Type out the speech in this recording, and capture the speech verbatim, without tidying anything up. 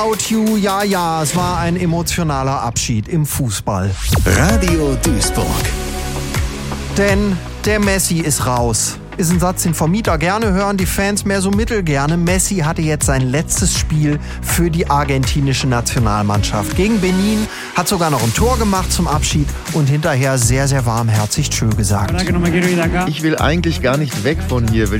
About you, ja, ja, es war ein emotionaler Abschied im Fußball. Radio Duisburg. Denn der Messi ist raus. Ist ein Satz, den Vermieter gerne hören, die Fans mehr so mittelgerne. Messi hatte jetzt sein letztes Spiel für die argentinische Nationalmannschaft. Gegen Benin, hat sogar noch ein Tor gemacht zum Abschied und hinterher sehr, sehr warmherzig Tschö gesagt. Ich will eigentlich gar nicht weg von hier.